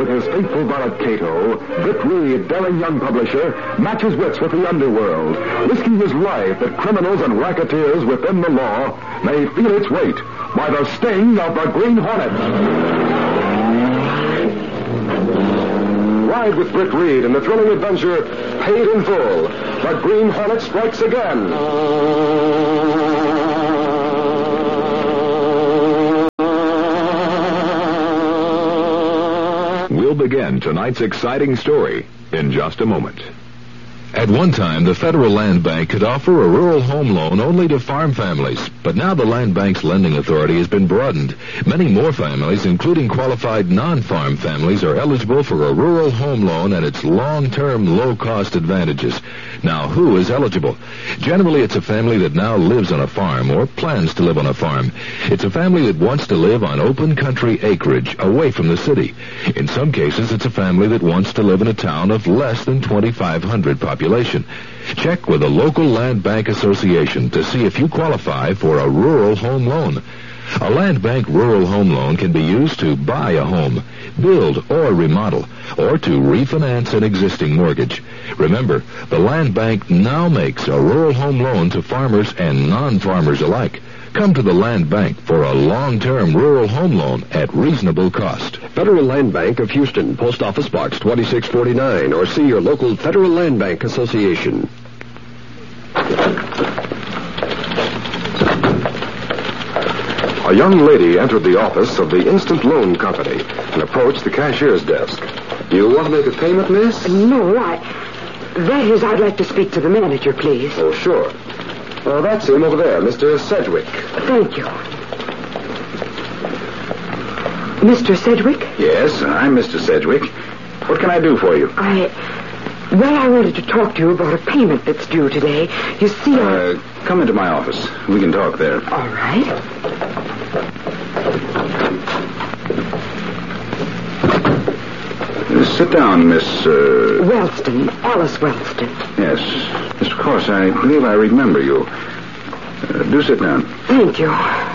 With his faithful valet Cato, Britt Reed, daring young publisher, matches wits with the underworld, risking his life that criminals and racketeers within the law may feel its weight by the sting of the Green Hornet. Ride with Britt Reed in the thrilling adventure Paid in Full. The Green Hornet strikes again. We'll begin tonight's exciting story in just a moment. At one time, the Federal Land Bank could offer a rural home loan only to farm families, but now the Land Bank's lending authority has been broadened. Many more families, including qualified non-farm families, are eligible for a rural home loan and its long-term low-cost advantages. Now, who is eligible? Generally, it's a family that now lives on a farm or plans to live on a farm. It's a family that wants to live on open country acreage, away from the city. In some cases, it's a family that wants to live in a town of less than 2,500 population. Check with a local land bank association to see if you qualify for a rural home loan. A land bank rural home loan can be used to buy a home, build or remodel, or to refinance an existing mortgage. Remember, the land bank now makes a rural home loan to farmers and non-farmers alike. Come to the Land Bank for a long-term rural home loan at reasonable cost. Federal Land Bank of Houston, Post Office Box 2649, or see your local Federal Land Bank Association. A young lady entered the office of the Instant Loan Company and approached the cashier's desk. You want to make a payment, miss? No, that is, I'd like to speak to the manager, please. Oh, sure. Oh, that's him over there, Mr. Sedgwick. Thank you. Mr. Sedgwick? Yes, I'm Mr. Sedgwick. What can I do for you? I wanted to talk to you about a payment that's due today. You see, come into my office. We can talk there. All right. Sit down, Miss... Wellston. Alice Wellston. Yes. Yes, of course. I believe I remember you. Do sit down. Thank you.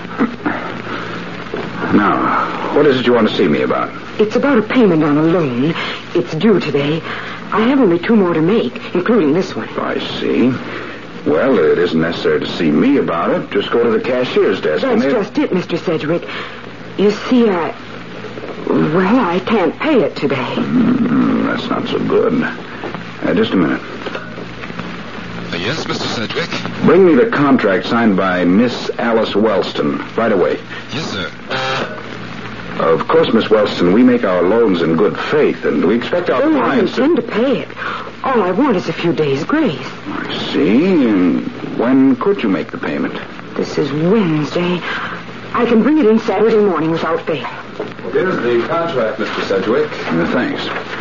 Now, what is it you want to see me about? It's about a payment on a loan. It's due today. I have only 2 more to make, including this one. I see. Well, it isn't necessary to see me about it. Just go to the cashier's desk. That's just it, Mr. Sedgwick. You see, I can't pay it today. That's not so good. Just a minute. Yes, Mr. Sedgwick? Bring me the contract signed by Miss Alice Wellston right away. Yes, sir. Of course, Miss Wellston, we make our loans in good faith, and we expect our clients I intend to pay it. All I want is a few days' grace. I see. And when could you make the payment? This is Wednesday. I can bring it in Saturday morning without fail. Well, here's the contract, Mr. Sedgwick. Thanks.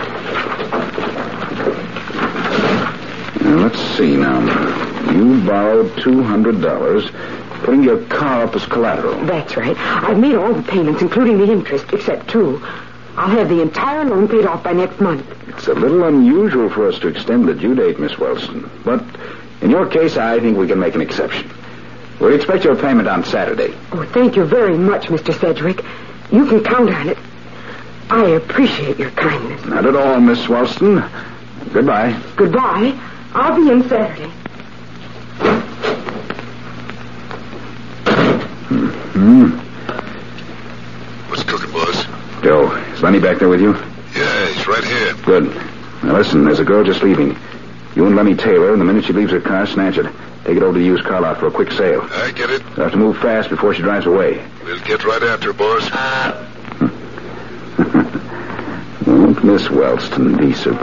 Now, let's see now. You borrowed $200, putting your car up as collateral. That's right. I've made all the payments, including the interest, except 2. I'll have the entire loan paid off by next month. It's a little unusual for us to extend the due date, Miss Wellston. But in your case, I think we can make an exception. We expect your payment on Saturday. Oh, thank you very much, Mr. Sedgwick. You can count on it. I appreciate your kindness. Not at all, Miss Wellston. Goodbye. Goodbye. I'll be in Saturday. What's cooking, boss? Joe, is Lenny back there with you? Yeah, he's right here. Good. Now listen, there's a girl just leaving. You and Lenny Taylor, and the minute she leaves her car, snatch it. Take it over to the used car lot for a quick sale. I get it. You'll have to move fast before she drives away. We'll get right after her, boss. Won't Miss Wellston be surprised?